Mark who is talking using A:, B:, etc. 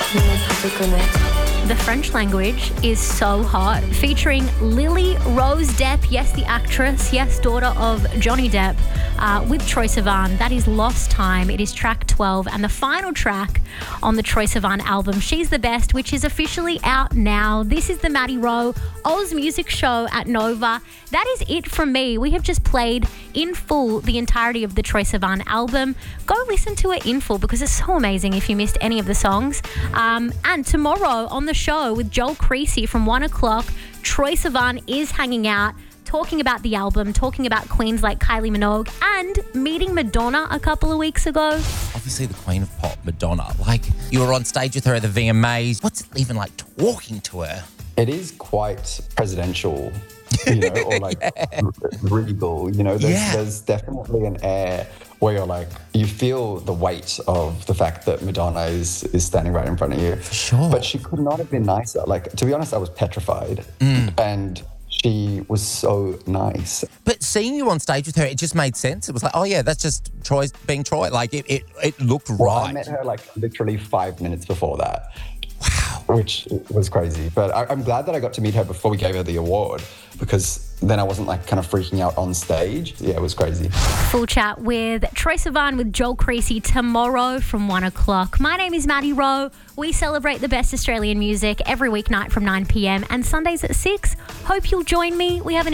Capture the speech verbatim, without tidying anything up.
A: de te connaître.
B: The French language is so hot, featuring Lily Rose Depp, yes, the actress, yes, daughter of Johnny Depp, uh, with Troye Sivan. That is Lost Time. It is track twelve and the final track on the Troye Sivan album, She's the Best, which is officially out now. This is the Maddie Rowe Oz Music Show at Nova. That is it from me. We have just played in full the entirety of the Troye Sivan album. Go listen to it in full because it's so amazing if you missed any of the songs. Um, and tomorrow on the show with Joel Creasy from one o'clock, Troye Sivan is hanging out, talking about the album, talking about queens like Kylie Minogue, and meeting Madonna a couple of weeks ago.
C: Obviously the queen of pop, Madonna. Like, you were on stage with her at the V M As. What's it even like talking to her?
D: It is quite presidential, you know, or like yeah. regal, you know. There's,
C: yeah.
D: there's definitely an air where you're like, you feel the weight of the fact that Madonna is, is standing right in front of you.
C: For sure.
D: But she could not have been nicer. Like, to be honest, I was petrified.
C: Mm.
D: And she was so nice.
C: But seeing you on stage with her, it just made sense. It was like, oh yeah, that's just Troy's being Troy. Like, it, it, it looked
D: Well,
C: right.
D: I met her like literally five minutes before that.
C: Wow.
D: Which was crazy. But I, I'm glad that I got to meet her before we gave her the award, because then I wasn't like kind of freaking out on stage. Yeah, it was crazy.
B: Full chat with Troye Sivan with Joel Creasy tomorrow from one o'clock. My name is Maddie Rowe. We celebrate the best Australian music every weeknight from nine p.m. and Sundays at six. Hope you'll join me. We have an